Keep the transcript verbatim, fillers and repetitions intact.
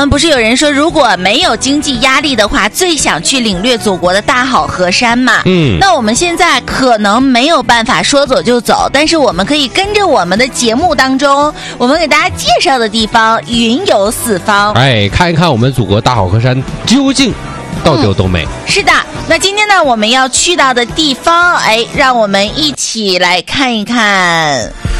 们不是有人说，如果没有经济压力的话，最想去领略祖国的大好河山嘛？ 嗯， 那我们现在可能没有办法说走就走，但是我们可以跟着我们的节目当中，我们给大家介绍的地方云游四方。 哎，看一看我们祖国大好河山究竟到底有多美。 嗯，是的，那今天呢，我们要去到的地方，哎，让我们一起来看一看。